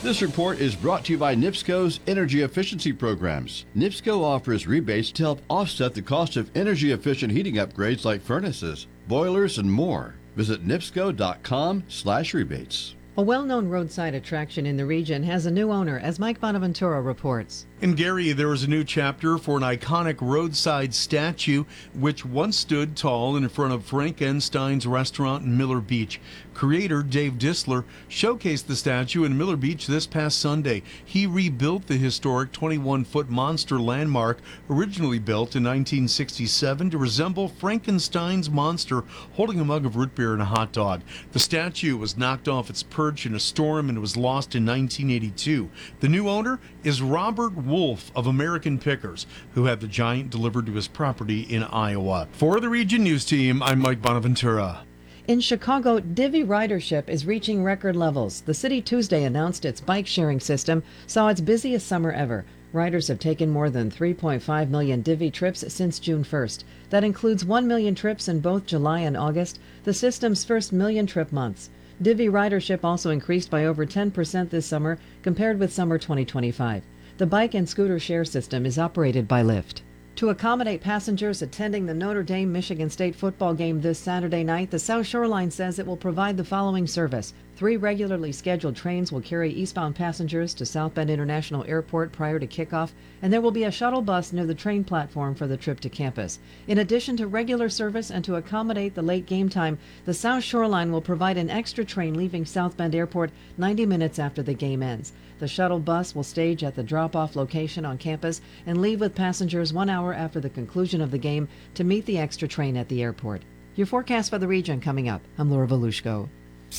This report is brought to you by NIPSCO's energy efficiency programs. NIPSCO offers rebates to help offset the cost of energy-efficient heating upgrades like furnaces, boilers, and more. Visit nipsco.com/rebates. A well-known roadside attraction in the region has a new owner, as Mike Bonaventura reports. In Gary, there is a new chapter for an iconic roadside statue which once stood tall in front of Frankenstein's restaurant in Miller Beach. Creator Dave Disler showcased the statue in Miller Beach this past Sunday. He rebuilt the historic 21-foot monster landmark, originally built in 1967 to resemble Frankenstein's monster holding a mug of root beer and a hot dog. The statue was knocked off its perch in a storm and was lost in 1982. The new owner is Robert Wolf of American Pickers, who had the giant delivered to his property in Iowa. For the Region News Team, I'm Mike Bonaventura. In Chicago, Divvy ridership is reaching record levels. The city Tuesday announced its bike sharing system saw its busiest summer ever. Riders have taken more than 3.5 million Divvy trips since June 1st. That includes 1 million trips in both July and August, the system's first million-trip months. Divvy ridership also increased by over 10% this summer compared with summer 2025. The bike and scooter share system is operated by Lyft. To accommodate passengers attending the Notre Dame Michigan State football game this Saturday night, the South Shore Line says it will provide the following service. 3 regularly scheduled trains will carry eastbound passengers to South Bend International Airport prior to kickoff, and there will be a shuttle bus near the train platform for the trip to campus. In addition to regular service and to accommodate the late game time, the South Shore Line will provide an extra train leaving South Bend Airport 90 minutes after the game ends. The shuttle bus will stage at the drop-off location on campus and leave with passengers 1 hour after the conclusion of the game to meet the extra train at the airport. Your forecast for the region coming up. I'm Laura Volushko.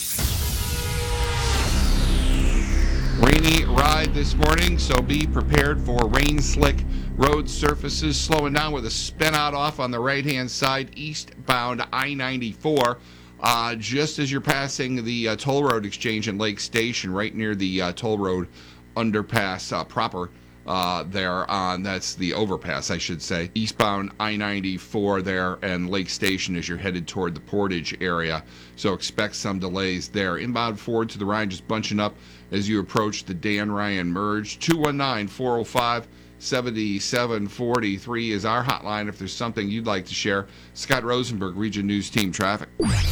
Rainy ride this morning, so be prepared for rain slick road surfaces. Slowing down with a spin out off on the right-hand side, eastbound I-94. Just as you're passing the toll road exchange in Lake Station, right near the toll road underpass proper there on, that's the overpass, I should say. Eastbound I-94 there and Lake Station as you're headed toward the Portage area. So expect some delays there. Inbound Ford to the Ryan just bunching up as you approach the Dan Ryan merge. 219-405-7743 is our hotline if there's something you'd like to share. Scott Rosenberg, Region News Team Traffic.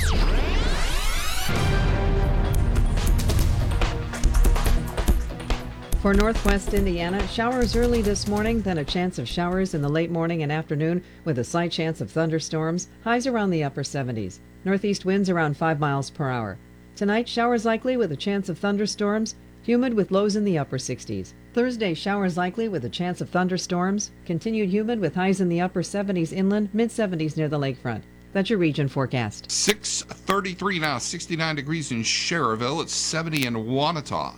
For Northwest Indiana, showers early this morning, then a chance of showers in the late morning and afternoon with a slight chance of thunderstorms, highs around the upper 70s. Northeast winds around 5 miles per hour. Tonight, showers likely with a chance of thunderstorms, humid with lows in the upper 60s. Thursday, showers likely with a chance of thunderstorms, continued humid with highs in the upper 70s inland, mid-70s near the lakefront. That's your region forecast. 6:33 now, 69 degrees in Schererville. It's 70 in Wanata.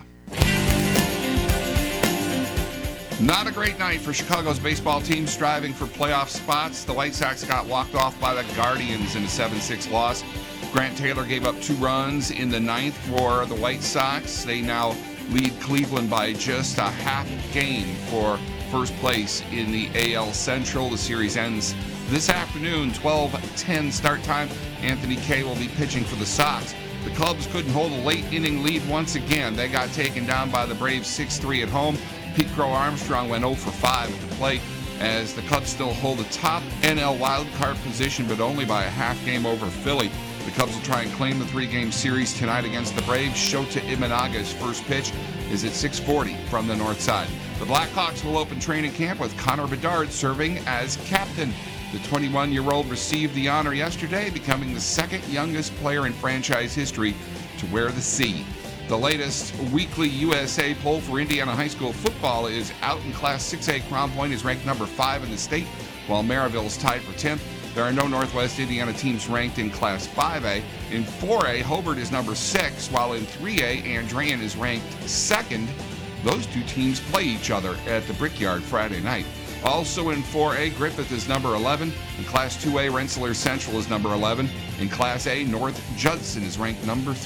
Not a great night for Chicago's baseball team striving for playoff spots. The White Sox got walked off by the Guardians in a 7-6 loss. Grant Taylor gave up 2 runs in the 9th for the White Sox. They now lead Cleveland by just a half game for first place in the AL Central. The series ends this afternoon, 12:10 start time. Anthony Kay will be pitching for the Sox. The Cubs couldn't hold a late inning lead once again. They got taken down by the Braves 6-3 at home. Pete Crow Armstrong went 0 for 5 at the plate as the Cubs still hold the top NL wildcard position, but only by a half game over Philly. The Cubs will try and claim the 3-game series tonight against the Braves. Shota Imanaga's first pitch is at 6:40 from the north side. The Blackhawks will open training camp with Connor Bedard serving as captain. The 21-year-old received the honor yesterday, becoming the second youngest player in franchise history to wear the C. The latest weekly USA poll for Indiana high school football is out in Class 6A. Crown Point is ranked number 5 in the state, while Maryville is tied for 10th. There are no Northwest Indiana teams ranked in Class 5A. In 4A, Hobart is number 6, while in 3A, Andrean is ranked 2nd. Those two teams play each other at the Brickyard Friday night. Also in 4A, Griffith is number 11. In Class 2A, Rensselaer Central is number 11. In Class A, North Judson is ranked number